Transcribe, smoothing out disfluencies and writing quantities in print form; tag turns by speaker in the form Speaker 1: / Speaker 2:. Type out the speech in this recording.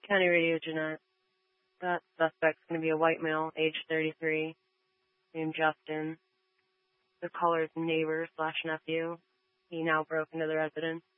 Speaker 1: County Radio Jeanette. That suspect's going to be a white male, age 33, named Justin. The caller's neighbor/nephew. He now broke into the residence.